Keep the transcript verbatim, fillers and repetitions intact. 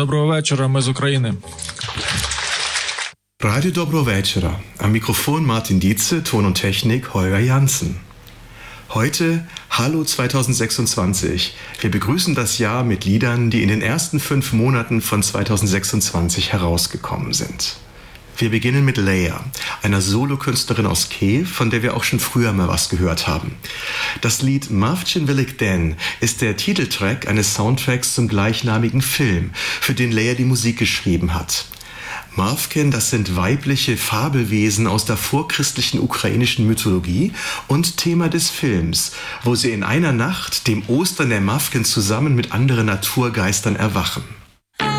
Доброго вечора, ми з України. Radio Dobro Večera. Am Mikrofon Martin Dietze, Ton und Technik Holger Janssen. Heute Hallo zwanzig sechsundzwanzig. Wir begrüßen das Jahr mit Liedern, die in den ersten fünf Monaten von zwanzig sechsundzwanzig herausgekommen sind. Wir beginnen mit Leia, einer Solokünstlerin aus Kiew, von der wir auch schon früher mal was gehört haben. Das Lied Mavchin Velik Den ist der Titeltrack eines Soundtracks zum gleichnamigen Film, für den Leia die Musik geschrieben hat. Mavkin, das sind weibliche Fabelwesen aus der vorchristlichen ukrainischen Mythologie und Thema des Films, wo sie in einer Nacht, dem Ostern der Mavkin, zusammen mit anderen Naturgeistern erwachen.